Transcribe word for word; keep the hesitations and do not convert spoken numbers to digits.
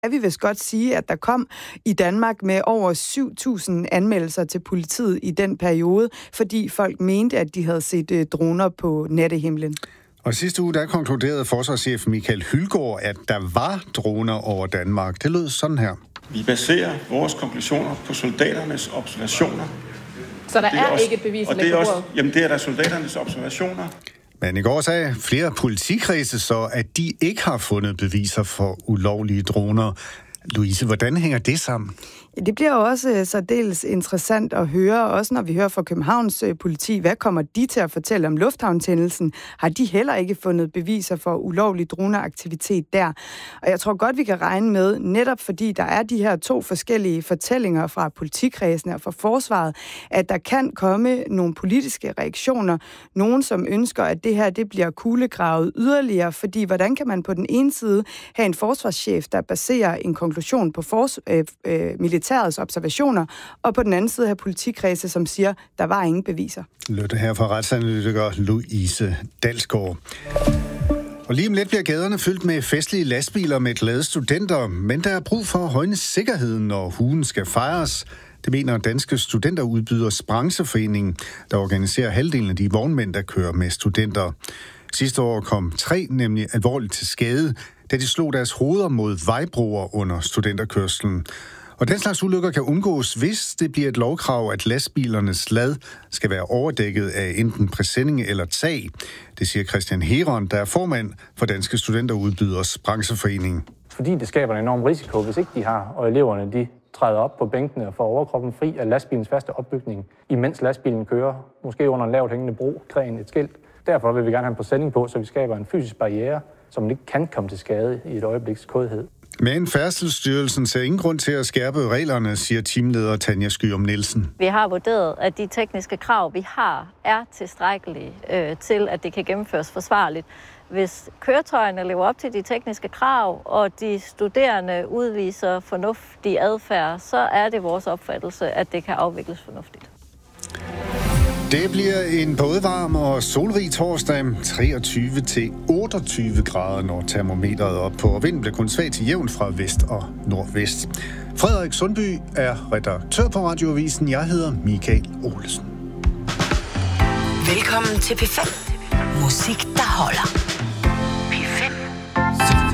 Jeg vil vist godt sige, at der kom i Danmark med over syv tusind anmeldelser til politiet i den periode, fordi folk mente, at de havde set droner på nattehimlen. Og sidste uge, der konkluderede forsvarschef Michael Hylgaard, at der var droner over Danmark. Det lød sådan her. Vi baserer vores konklusioner på soldaternes observationer. Så der er, er også, ikke bevis og det er også, jamen det er der soldaternes observationer. Men i går sagde flere politikredse så, at de ikke har fundet beviser for ulovlige droner. Louise, hvordan hænger det sammen? Det bliver jo også særdeles interessant at høre, også når vi hører fra Københavns politi. Hvad kommer de til at fortælle om lufthavntændelsen? Har de heller ikke fundet beviser for ulovlig droneaktivitet der? Og jeg tror godt, vi kan regne med, netop fordi der er de her to forskellige fortællinger fra politikredsene og fra forsvaret, at der kan komme nogle politiske reaktioner. Nogen, som ønsker, at det her det bliver kuglegravet yderligere, fordi hvordan kan man på den ene side have en forsvarschef, der baserer en konklusion på fors- øh, øh, militærets observationer, og på den anden side have politikredse, som siger, der var ingen beviser. Løtte her fra retsanalytiker Louise Dalsgaard. Og lige om lidt bliver gaderne fyldt med festlige lastbiler med glade studenter, men der er brug for at højne sikkerheden, når hugen skal fejres. Det mener Danske Studenterudbyders Brancheforening, der organiserer halvdelen af de vognmænd, der kører med studenter. Sidste år kom tre nemlig alvorligt til skade, da de slog deres hoveder mod vejbroer under studenterkørslen. Og den slags ulykker kan undgås, hvis det bliver et lovkrav, at lastbilernes lad skal være overdækket af enten præsending eller tag. Det siger Christian Heron, der er formand for Danske Studenterudbyders Brancheforening. Fordi det skaber en enorm risiko, hvis ikke de har, og eleverne de træder op på bænkene og får overkroppen fri af lastbilens faste opbygning, imens lastbilen kører, måske under en lavt hængende bro, gren, et skilt. Derfor vil vi gerne have en præsending på, så vi skaber en fysisk barriere, som ikke kan komme til skade i et øjebliks kodhed. Men Færdselsstyrelsen ser ingen grund til at skærpe reglerne, siger teamleder Tanja Skyum Nielsen. Vi har vurderet, at de tekniske krav, vi har, er tilstrækkelige øh, til, at det kan gennemføres forsvarligt. Hvis køretøjerne lever op til de tekniske krav, og de studerende udviser fornuftig adfærd, så er det vores opfattelse, at det kan afvikles fornuftigt. Det bliver en både varm og solrig torsdag, treogtyve til otteogtyve grader, når termometeret er op på, og vinden bliver kun svag til jævn fra vest og nordvest. Frederik Sundby er redaktør på Radioavisen. Jeg hedder Michael Olsen. Velkommen til P fem. Musik, der holder.